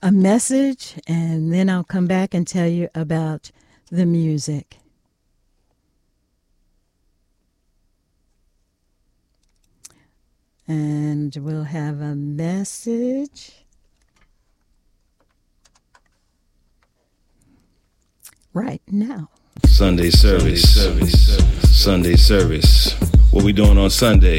a message, and then I'll come back and tell you about the music. And we'll have a message right now. Sunday service. Sunday service. What we doing on Sunday?